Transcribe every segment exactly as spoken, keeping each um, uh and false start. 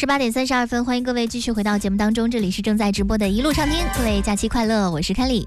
十八点三十二分，欢迎各位继续回到节目当中，这里是正在直播的一路畅听，各位假期快乐，我是凯里。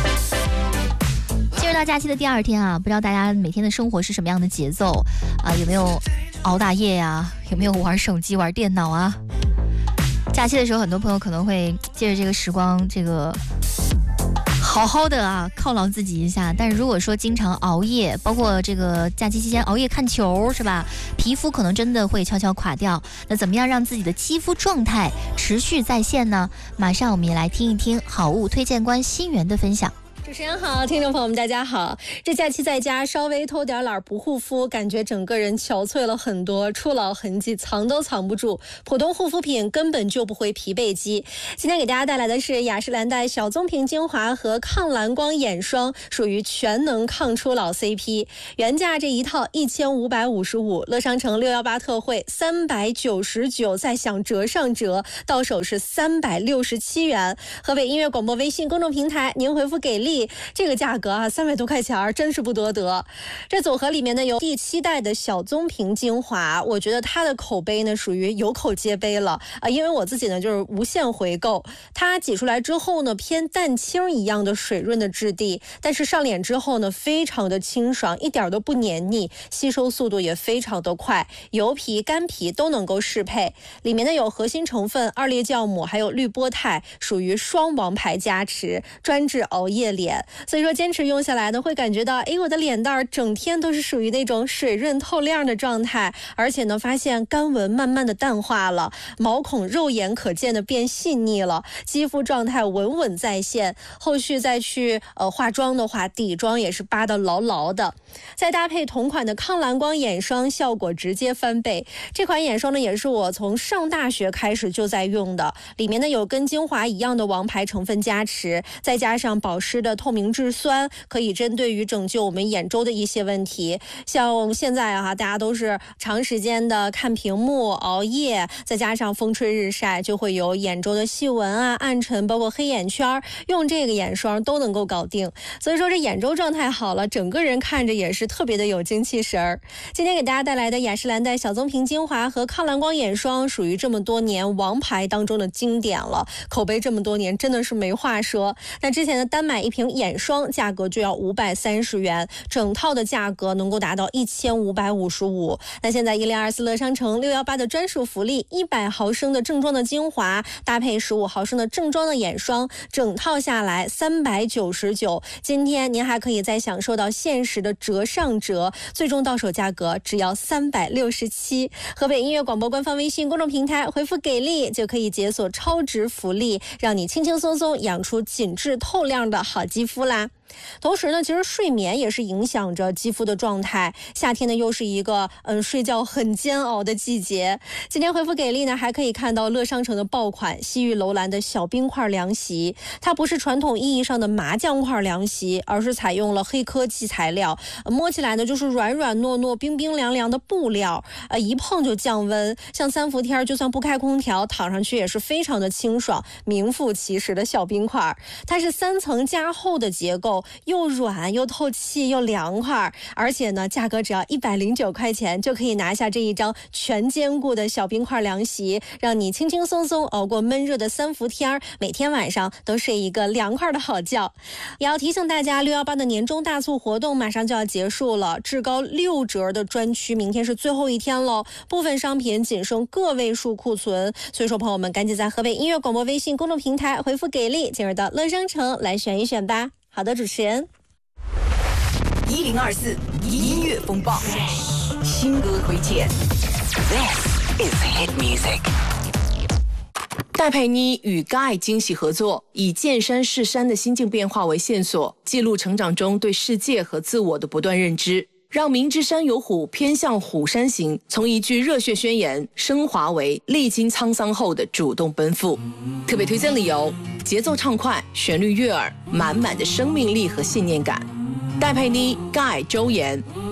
进入到假期的第二天啊，不知道大家每天的生活是什么样的节奏啊？有没有熬大夜呀、啊？有没有玩手机、玩电脑啊？假期的时候，很多朋友可能会借着这个时光，这个好好的啊犒劳自己一下。但是如果说经常熬夜，包括这个假期期间熬夜看球，是吧？皮肤可能真的会悄悄垮掉。那怎么样让自己的肌肤状态持续在线呢？马上我们也来听一听好物推荐官新源的分享。 主持人好，听众朋友们大家好。这假期在家稍微偷点懒不护肤，感觉整个人憔悴了很多，初老痕迹藏都藏不住，普通护肤品根本就不回疲惫肌。今天给大家带来的是雅诗兰黛小棕瓶精华和抗蓝光眼霜，属于全能抗初老 C P， 原价这一套一千五百五十五，乐商城六一八特惠三百九十九，再享折上折，到手是三百六十七元。河北音乐广播微信公众平台，您回复给力，这个价格啊，三百多块钱真是不多得。这组合里面呢有第七代的小棕瓶精华，我觉得它的口碑呢属于有口皆碑了啊，因为我自己呢就是无限回购。它挤出来之后呢，偏蛋清一样的水润的质地，但是上脸之后呢，非常的清爽，一点都不黏腻，吸收速度也非常的快，油皮、干皮都能够适配。里面呢有核心成分二裂酵母，还有绿波肽，属于双王牌加持，专治熬夜脸。所以说坚持用下来呢，会感觉到哎，我的脸蛋整天都是属于那种水润透亮的状态，而且呢发现干纹慢慢的淡化了，毛孔肉眼可见的变细腻了，肌肤状态稳稳在线。后续再去呃化妆的话，底妆也是扒得牢牢的。再搭配同款的抗蓝光眼霜，效果直接翻倍。这款眼霜呢也是我从上大学开始就在用的，里面呢有跟精华一样的王牌成分加持，再加上保湿的透明质酸，可以针对于拯救我们眼周的一些问题。像现在啊，大家都是长时间的看屏幕、熬夜，再加上风吹日晒，就会有眼周的细纹啊、暗沉，包括黑眼圈，用这个眼霜都能够搞定。所以说这眼周状态好了，整个人看着也是特别的有精气神儿。今天给大家带来的雅诗兰黛小棕瓶精华和抗蓝光眼霜，属于这么多年王牌当中的经典了，口碑这么多年真的是没话说。那之前的单买一瓶眼霜价格就要五百三十元，整套的价格能够达到一千五百五十五。那现在一零二四乐商城六一八的专属福利，一百毫升的正装的精华搭配十五毫升的正装的眼霜，整套下来三百九十九。今天您还可以再享受到限时的折上折，最终到手价格只要三百六十七。河北音乐广播官方微信公众平台回复给力，就可以解锁超值福利，让你轻轻松松养出紧致透亮的好肌肤啦。同时呢，其实睡眠也是影响着肌肤的状态。夏天呢，又是一个嗯睡觉很煎熬的季节。今天回复给力呢，还可以看到乐商城的爆款西域楼兰的小冰块凉席，它不是传统意义上的麻酱块凉席，而是采用了黑科技材料，摸起来呢就是软软糯糯、冰冰凉凉的布料，呃，一碰就降温。像三伏天就算不开空调，躺上去也是非常的清爽，名副其实的小冰块。它是三层加厚的结构，又软又透气又凉快，而且呢价格只要一百零九块钱就可以拿下这一张全坚固的小冰块凉席，让你轻轻松松熬过闷热的三伏天，每天晚上都睡一个凉快的好觉。也要提醒大家，六一八的年终大促活动马上就要结束了，至高六折的专区明天是最后一天喽，部分商品仅剩个位数库存，所以说朋友们赶紧在河北音乐广播微信公众平台回复给力，进入到乐商城来选一选吧。好的，主持人。 一零二四音乐风暴，新歌推荐。This is hit music。戴佩妮与 Guy 惊喜合作，以见山是山的心境变化为线索，记录成长中对世界和自我的不断认知，让明知山有虎，偏向虎山行，从一句热血宣言升华为历经沧桑后的主动奔赴。特别推荐理由：节奏畅快，旋律悦耳，满满的生命力和信念感。戴佩妮、Guy、周岩